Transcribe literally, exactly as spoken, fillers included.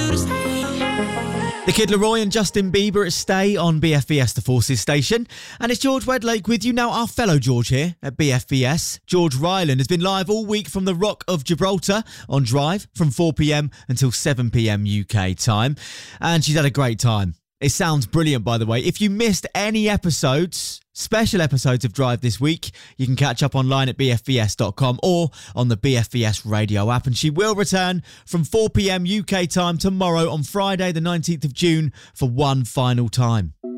The Kid Laroi and Justin Bieber at Stay on B F B S, the Forces station. And it's George Wedlake with you now, our fellow George here at B F B S. George Ryland has been live all week from the Rock of Gibraltar on Drive from four p.m. until seven p.m. U K time. And she's had a great time. It sounds brilliant, by the way. If you missed any episodes, special episodes of Drive this week, you can catch up online at b f b s dot com or on the B F B S radio app. And she will return from four p.m. U K time tomorrow on Friday, the nineteenth of June, for one final time.